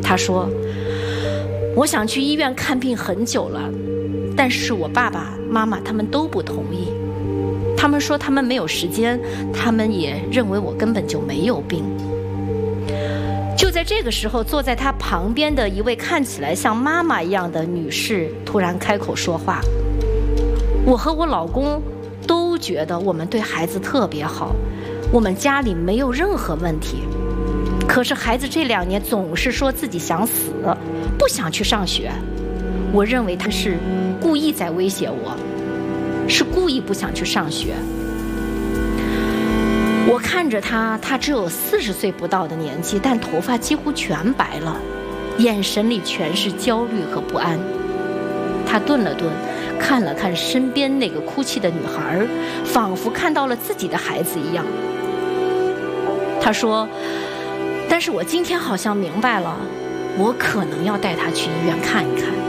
他说：“我想去医院看病很久了，但是我爸爸妈妈他们都不同意。他们说他们没有时间，他们也认为我根本就没有病。”就在这个时候，坐在他旁边的一位看起来像妈妈一样的女士突然开口说话：“我和我老公都觉得我们对孩子特别好，我们家里没有任何问题。可是孩子这2年总是说自己想死，不想去上学。我认为他是故意在威胁我，是故意不想去上学。”我看着他只有40岁不到的年纪，但头发几乎全白了，眼神里全是焦虑和不安。他顿了顿，看了看身边那个哭泣的女孩，仿佛看到了自己的孩子一样。他说：“但是我今天好像明白了，我可能要带他去医院看一看。”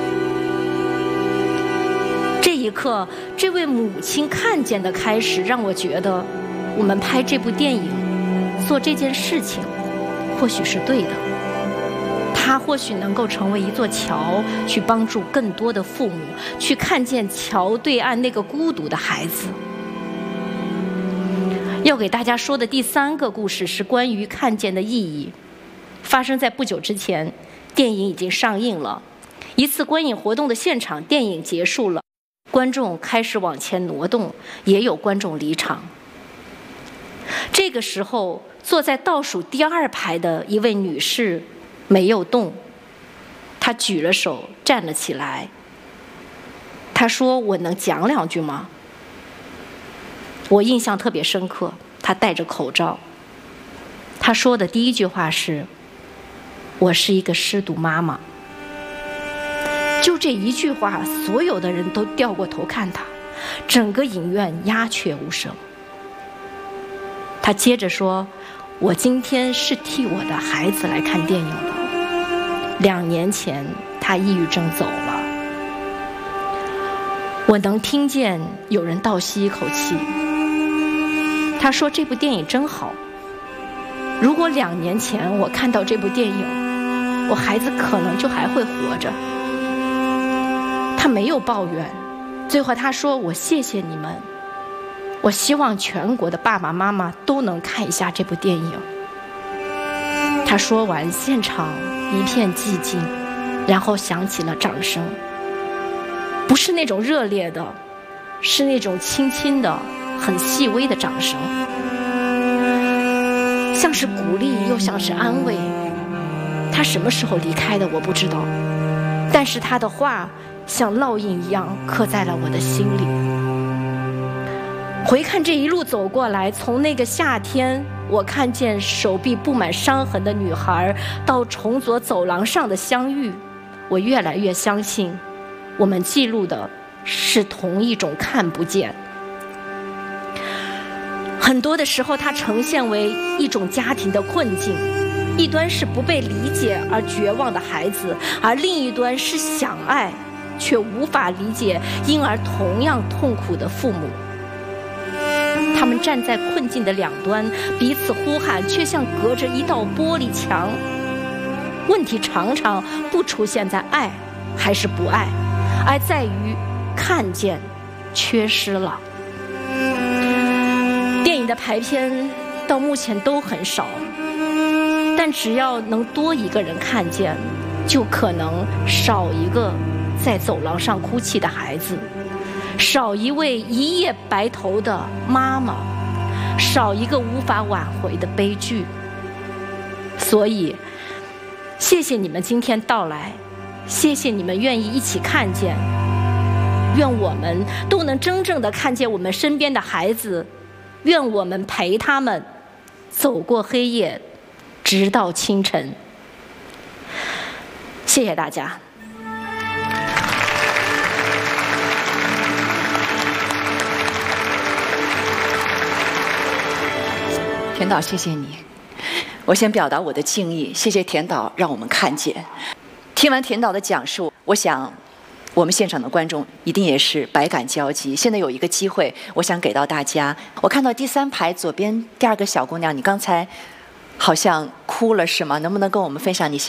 这一刻，这位母亲看见的开始，让我觉得我们拍这部电影，做这件事情，或许是对的。它或许能够成为一座桥，去帮助更多的父母去看见桥对岸那个孤独的孩子。要给大家说的第3个故事是关于看见的意义，发生在不久之前，电影已经上映了。一次观影活动的现场，电影结束了，观众开始往前挪动，也有观众离场。这个时候，坐在倒数第2排的一位女士没有动，她举了手站了起来。她说：“我能讲2句吗？”我印象特别深刻，她戴着口罩。她说的第1句话是：“我是一个失独妈妈。”就这1句话，所有的人都掉过头看她，整个影院鸦雀无声。他接着说：“我今天是替我的孩子来看电影的。2年前他抑郁症走了。”我能听见有人倒吸一口气。他说：“这部电影真好。如果2年前我看到这部电影，我孩子可能就还会活着。”他没有抱怨，最后他说：“我谢谢你们。我希望全国的爸爸妈妈都能看一下这部电影。”他说完，现场一片寂静，然后响起了掌声，不是那种热烈的，是那种轻轻的、很细微的掌声，像是鼓励，又像是安慰。他什么时候离开的我不知道，但是他的话像烙印一样刻在了我的心里。回看这一路走过来，从那个夏天我看见手臂布满伤痕的女孩，到重左走廊上的相遇，我越来越相信，我们记录的是同一种看不见。很多的时候，它呈现为一种家庭的困境，一端是不被理解而绝望的孩子，而另一端是想爱却无法理解，因而同样痛苦的父母。他们站在困境的两端，彼此呼喊，却像隔着一道玻璃墙。问题常常不出现在爱还是不爱，而在于看见缺失了。电影的排片到目前都很少，但只要能多一个人看见，就可能少一个在走廊上哭泣的孩子，少一位一夜白头的妈妈，少一个无法挽回的悲剧。所以谢谢你们今天到来，谢谢你们愿意一起看见，愿我们都能真正的看见我们身边的孩子，愿我们陪他们走过黑夜，直到清晨。谢谢大家。 田导，谢谢你。我先表达我的敬意，谢谢田导让我们看见。听完田导的讲述，我想我们现场的观众一定也是百感交集。现在有一个机会，我想给到大家。我看到第3排左边第2个小姑娘，你刚才好像哭了是吗？能不能跟我们分享你